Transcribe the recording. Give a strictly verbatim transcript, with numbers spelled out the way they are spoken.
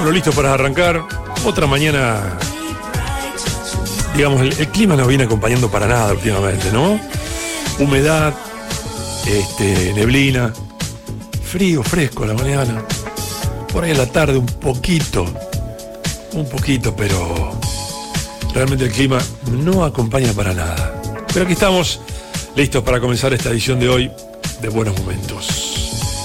Bueno, listo para arrancar. Otra mañana, digamos, el, el clima no viene acompañando para nada últimamente, ¿no? Humedad, este, neblina, frío, fresco a la mañana. Por ahí en la tarde un poquito, un poquito, pero realmente el clima no acompaña para nada. Pero aquí estamos, listos para comenzar esta edición de hoy de Buenos Momentos.